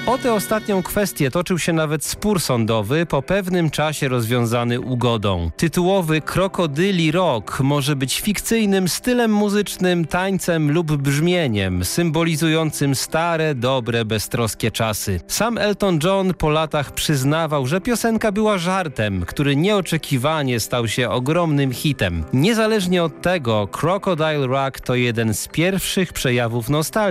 O tę ostatnią kwestię toczył się nawet spór sądowy, po pewnym czasie rozwiązany ugodą. Tytułowy Krokodyli Rock może być fikcyjnym stylem muzycznym, tańcem lub brzmieniem, symbolizującym stare, dobre, beztroskie czasy. Sam Elton John po latach przyznawał, że piosenka była żartem, który nieoczekiwanie stał się ogromnym hitem. Niezależnie od tego, Crocodile Rock to jeden z pierwszych przejawów nostalgii